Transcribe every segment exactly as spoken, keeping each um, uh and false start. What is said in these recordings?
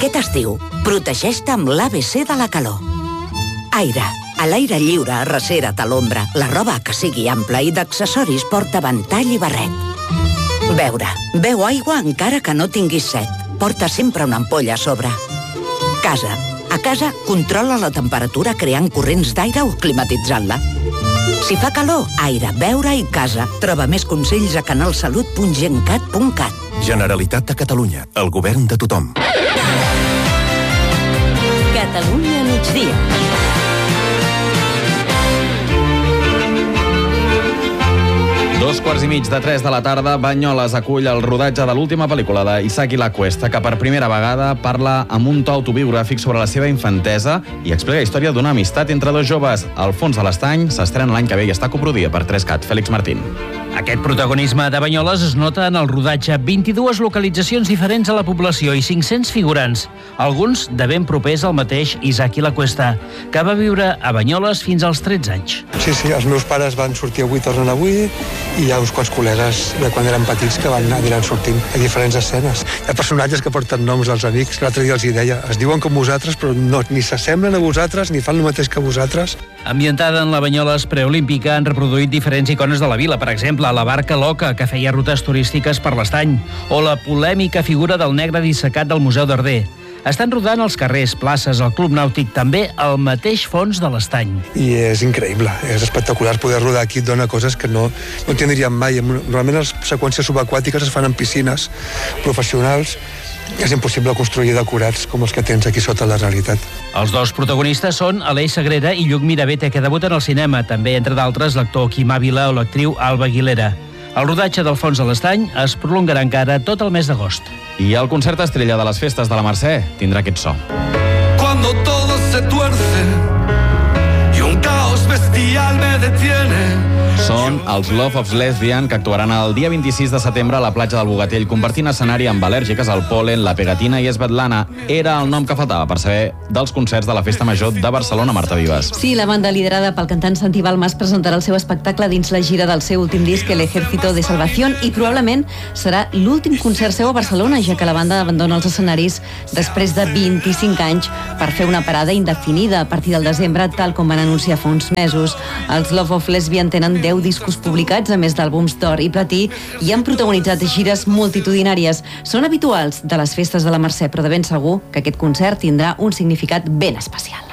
Aquest estiu, protegeix-te amb l'A B C de la calor. Aire. A l'aire lliure, arrecera't a l'ombra. La roba que sigui ampla i d'accessoris porta ventall i barret. Beure. Beu aigua encara que no tinguis set. Porta sempre una ampolla a sobre. Casa. A casa, controla la temperatura creant corrents d'aire o climatitzant-la. Si fa calor, aire, beure i casa. Troba més consells a canalsalut punt gencat punt cat. Generalitat de Catalunya. El govern de tothom. Catalunya migdia. Dos quarts i mig de tres de la tarda, Banyoles acull el rodatge de l'última pel·lícula d'Isaac i la Cuesta, que per primera vegada parla amb un to autobiogràfic sobre la seva infantesa i explica la història d'una amistat entre dos joves. Al fons de l'estany s'estrena l'any que ve i està coproduïda per tres cat. Fèlix Martín. Aquest protagonisme de Banyoles es nota en el rodatge. vint-i-dues localitzacions diferents a la població i cinc-cents figurants, alguns de ben propers al mateix Isaac i la Cuesta, que va viure a Banyoles fins als tretze anys. Sí, sí, els meus pares van sortir avui, tornen avui, i hi ha uns quants col·legues de quan eren petits que van aniran sortint a diferents escenes. Hi ha personatges que porten noms als amics. L'altre dia els hi deia, es diuen com vosaltres, però no, ni s'assemblen a vosaltres, ni fan el mateix que vosaltres. Ambientada en la Banyoles preolímpica, han reproduït diferents icones de la vila, per exemple, la barca loca, que feia rutes turístiques per l'estany, o la polèmica figura del negre dissecat del Museu d'Arder. Estan rodant als carrers, places, al Club Nàutic, també al mateix fons de l'estany. I és increïble, és espectacular poder rodar aquí, et dona coses que no, no tindríem mai. Normalment les seqüències subaquàtiques es fan en piscines professionals. És impossible construir decorats com els que tens aquí sota la realitat. Els dos protagonistes són Aleix Sagrera i Lluc Mirabete, que debuten al cinema. També, entre d'altres, l'actor Quim Ávila o l'actriu Alba Aguilera. El rodatge del fons de l'estany es prolongarà encara tot el mes d'agost. I el concert estrella de les festes de la Mercè tindrà aquest so. Cuando todo se tuerce y un caos bestial me detiene. Són els Love of Lesbian, que actuaran el dia vint-i-sis de setembre a la platja del Bogatell, compartint escenari amb al·lèrgiques al pol·len, la pegatina i Svetlana. Era el nom que faltava per saber dels concerts de la Festa Major de Barcelona, Marta Vives. Sí, la banda liderada pel cantant Santi Balmas presentarà el seu espectacle dins la gira del seu últim disc, El Ejército de Salvación, i probablement serà l'últim concert seu a Barcelona, ja que la banda abandona els escenaris després de vint-i-cinc anys per fer una parada indefinida a partir del desembre, tal com van anunciar fa uns mesos. Els Love of Lesbian tenen deu discos publicats, a més d'àlbums d'or i platí, i han protagonitzat gires multitudinàries. Són habituals de les festes de la Mercè, però de ben segur que aquest concert tindrà un significat ben especial.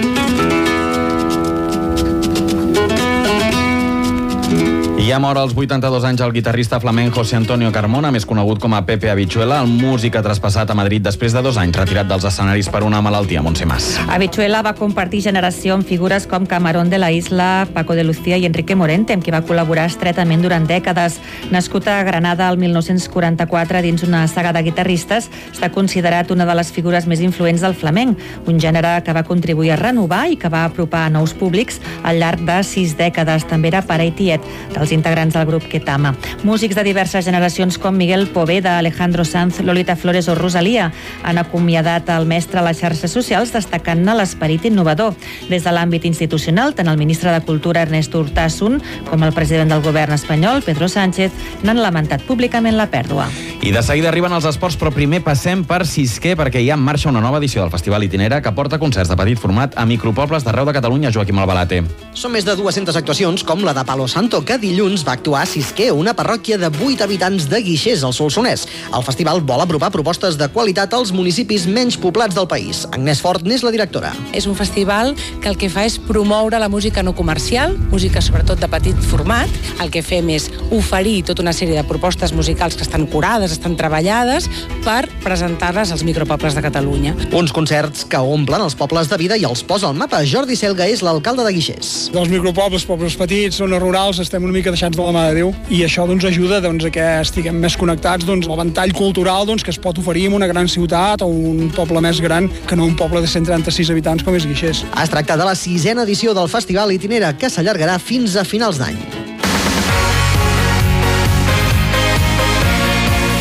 I ja mor als vuitanta-dos anys el guitarrista flamenc José Antonio Carmona, més conegut com a Pepe Habichuela. El músic ha traspassat a Madrid després de dos anys retirat dels escenaris per una malaltia. Montse Mas. Habichuela va compartir generació amb figures com Camarón de la Isla, Paco de Lucía i Enrique Morente, amb qui va col·laborar estretament durant dècades. Nascut a Granada el mil nou-cents quaranta-quatre dins una saga de guitarristes, està considerat una de les figures més influents del flamenc, un gènere que va contribuir a renovar i que va apropar a nous públics al llarg de sis dècades. També era pare i tiet dels integrants del grup Ketama. Músics de diverses generacions com Miguel Poveda, Alejandro Sanz, Lolita Flores o Rosalía han acomiadat el mestre a les xarxes socials, destacant-ne l'esperit innovador. Des de l'àmbit institucional, tant el ministre de Cultura Ernesto Urtasun com el president del govern espanyol, Pedro Sánchez, n'han lamentat públicament la pèrdua. I de seguida arriben els esports, però primer passem per Sisquer, perquè hi ha en marxa una nova edició del Festival Itinera que porta concerts de petit format a micropobles d'arreu de Catalunya. Joaquim Albalate. Són més de dues-centes actuacions, com la de Palo Santo, que dilluns va actuar a Sisquer, una parròquia de vuit habitants de Guixers, al Solsonès. El festival vol apropar propostes de qualitat als municipis menys poblats del país. Agnès Fort n'és la directora. És un festival que el que fa és promoure la música no comercial, música sobretot de petit format. El que fem és oferir tota una sèrie de propostes musicals que estan curades, estan treballades, per presentar-les als micropobles de Catalunya. Uns concerts que omplen els pobles de vida i els posa al mapa. Jordi Selga és l'alcalde de Guixers. Dels micropobles, pobles petits, zones rurals, estem una mica deixats de la mà de Déu, i això doncs, ajuda doncs, a que estiguem més connectats doncs, al ventall cultural doncs, que es pot oferir en una gran ciutat o un poble més gran que no un poble de cent trenta-sis habitants com és Guixers. Es tracta de la sisena edició del Festival Itinera, que s'allargarà fins a finals d'any.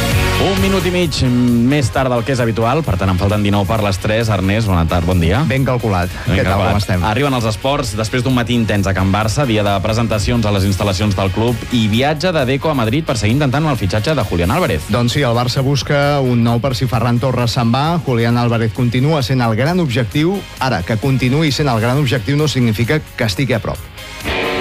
Un minut i mig més tard del que és habitual, per tant en falten dinou per les tres. Ernest, bona tarda, bon dia. Ben calculat. Ben Què tal, calculat. com estem? Arriben els esports després d'un matí intens a Can Barça, dia de presentacions a les instal·lacions del club i viatge de Deco a Madrid per seguir intentant el fitxatge de Julián Álvarez. Doncs sí, el Barça busca un nou per si Ferran Torres se'n va. Julián Álvarez continua sent el gran objectiu. Ara, que continuï sent el gran objectiu no significa que estigui a prop.